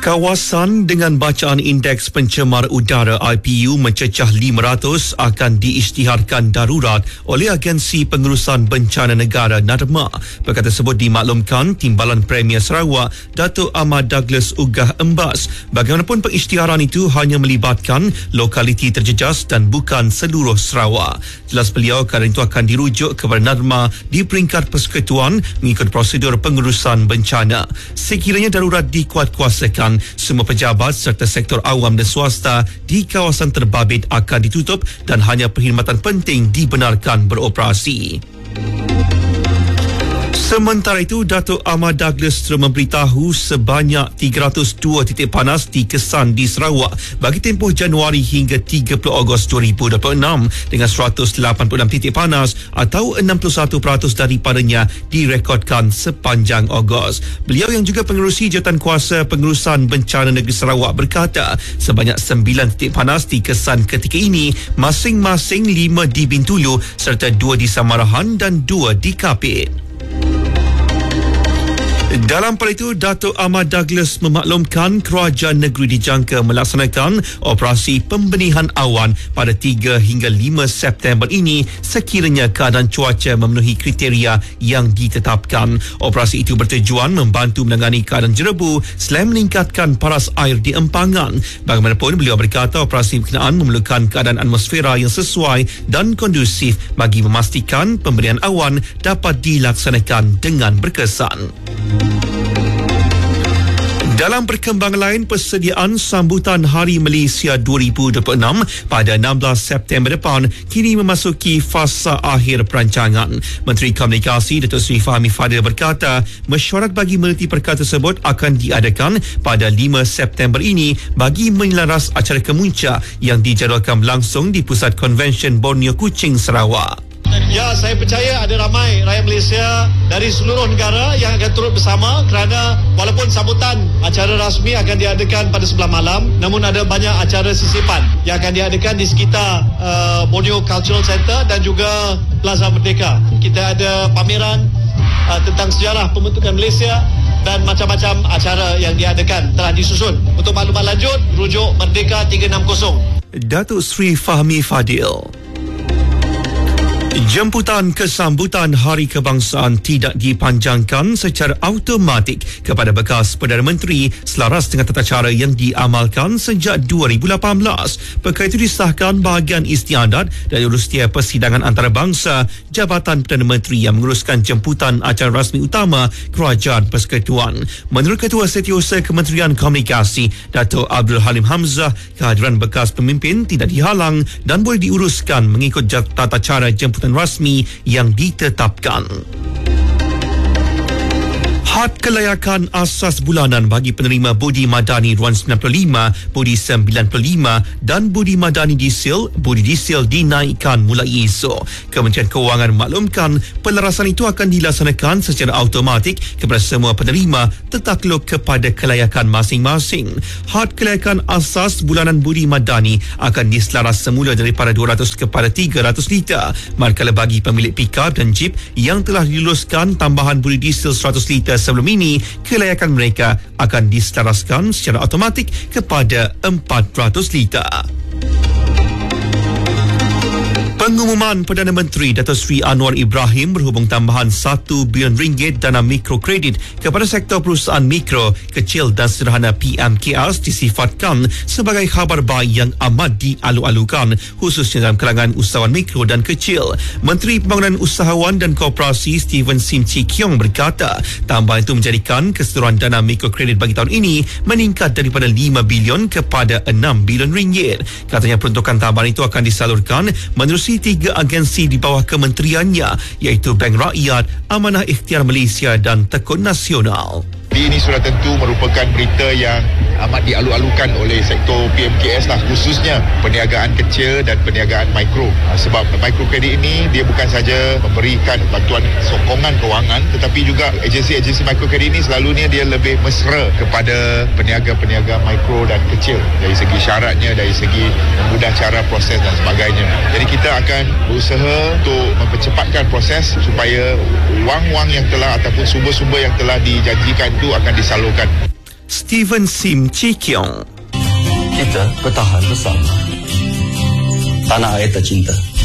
Kawasan dengan bacaan Indeks Pencemar Udara IPU mencecah 500 akan diisytiharkan darurat oleh Agensi Pengurusan Bencana Negara NADMA. Perkara tersebut dimaklumkan Timbalan Premier Sarawak Datuk Ahmad Douglas Ugah Embas. Bagaimanapun pengisytiharan itu hanya melibatkan lokaliti terjejas dan bukan seluruh Sarawak. Jelas beliau keadaan itu akan dirujuk kepada NADMA di peringkat persekutuan mengikut prosedur pengurusan bencana. Sekiranya darurat dikuatkuasakan, semua pejabat serta sektor awam dan swasta di kawasan terbabit akan ditutup dan hanya perkhidmatan penting dibenarkan beroperasi. Sementara itu, Datuk Ahmad Douglas telah memberitahu sebanyak 302 titik panas dikesan di Sarawak bagi tempoh Januari hingga 30 Ogos 2026 dengan 186 titik panas atau 61% daripadanya direkodkan sepanjang Ogos. Beliau yang juga pengerusi Jawatankuasa Pengurusan Bencana Negeri Sarawak berkata sebanyak 9 titik panas dikesan ketika ini, masing-masing 5 di Bintulu serta 2 di Samarahan dan 2 di Kapit. Dalam pada itu, Datuk Ahmad Douglas memaklumkan kerajaan negeri dijangka melaksanakan operasi pembenihan awan pada 3 hingga 5 September ini sekiranya keadaan cuaca memenuhi kriteria yang ditetapkan. Operasi itu bertujuan membantu menangani keadaan jerebu selain meningkatkan paras air di empangan. Bagaimanapun, beliau berkata operasi berkenaan memerlukan keadaan atmosfera yang sesuai dan kondusif bagi memastikan pembenihan awan dapat dilaksanakan dengan berkesan. Dalam perkembangan lain, persediaan sambutan Hari Malaysia 2026 pada 16 September depan kini memasuki fasa akhir perancangan. Menteri Komunikasi Datuk Seri Fahmi Fadil berkata, mesyuarat bagi meneliti perkara tersebut akan diadakan pada 5 September ini bagi menyelaras acara kemuncak yang dijadualkan berlangsung di Pusat Konvensyen Borneo Kuching, Sarawak. Ya, saya percaya ada ramai rakyat Malaysia dari seluruh negara yang akan turut bersama kerana walaupun sambutan acara rasmi akan diadakan pada 11 malam, namun ada banyak acara sisipan yang akan diadakan di sekitar Borneo Cultural Center dan juga Plaza Merdeka. Kita ada pameran tentang sejarah pembentukan Malaysia dan macam-macam acara yang diadakan telah disusun. Untuk maklumat lanjut, rujuk Merdeka 360. Datuk Seri Fahmi Fadil. Jemputan kesambutan Hari Kebangsaan tidak dipanjangkan secara automatik kepada bekas Perdana Menteri selaras dengan tata cara yang diamalkan sejak 2018. Perkara itu disahkan bahagian istiadat dari Urusia Persidangan Antarabangsa Jabatan Perdana Menteri yang menguruskan jemputan acara rasmi utama Kerajaan Persekutuan. Menurut Ketua Setiausaha Kementerian Komunikasi Datuk Abdul Halim Hamzah, kehadiran bekas pemimpin tidak dihalang dan boleh diuruskan mengikut tata cara jemputan rasmi yang ditetapkan. Had kelayakan asas bulanan bagi penerima Budi Madani Ruan 95, Budi 95 dan Budi Madani Diesel, Budi Diesel dinaikkan mulai esok. Kementerian Kewangan memaklumkan pelarasan itu akan dilaksanakan secara automatik kepada semua penerima tertakluk kepada kelayakan masing-masing. Had kelayakan asas bulanan Budi Madani akan diselaras semula daripada 200 kepada 300 liter. Manakala bagi pemilik pikap dan jeep yang telah diluluskan tambahan Budi Diesel 100 liter sebelum ini, kelayakan mereka akan diselaraskan secara automatik kepada 400 liter. Pengumuman Perdana Menteri Datuk Seri Anwar Ibrahim berhubung tambahan RM1 bilion dana mikrokredit kepada sektor perusahaan mikro, kecil dan sederhana PMKS disifatkan sebagai khabar baik yang amat dialu-alukan khususnya dalam kalangan usahawan mikro dan kecil. Menteri Pembangunan Usahawan dan Koperasi Stephen Sim Chee Kiong berkata tambahan itu menjadikan keseluruhan dana mikrokredit bagi tahun ini meningkat daripada RM5 bilion kepada RM6 bilion. Katanya peruntukan tambahan itu akan disalurkan menerusi 3 agensi di bawah kementeriannya iaitu Bank Rakyat, Amanah Ikhtiar Malaysia dan Tekun Nasional. Ini sudah tentu merupakan berita yang amat dialu-alukan oleh sektor PMKS lah, khususnya perniagaan kecil dan perniagaan mikro. Sebab mikrokredit ini dia bukan saja memberikan bantuan sokongan kewangan, tetapi juga agensi-agensi mikrokredit ini selalunya dia lebih mesra kepada peniaga-peniaga mikro dan kecil dari segi syaratnya, dari segi memudah cara proses dan sebagainya. Jadi kita akan berusaha untuk mempercepatkan proses supaya wang-wang yang telah ataupun sumber-sumber yang telah dijanjikan itu akan disalurkan. Steven Sim Cikiong. Kita bertahan bersama. Tanah air tercinta.